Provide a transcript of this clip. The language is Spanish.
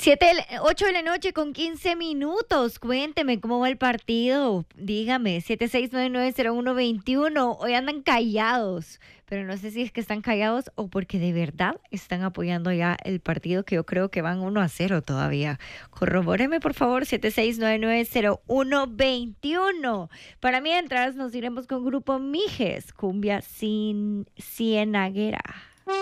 8 de la noche con 15 minutos. Cuénteme cómo va el partido. Dígame, 76990121. Hoy andan callados, pero no sé si es que están callados o porque de verdad están apoyando ya el partido, que yo creo que van 1-0 todavía. Corrobóreme, por favor, 76990121. Para mientras, nos iremos con Grupo Mijes, Cumbia sin Cienaguera.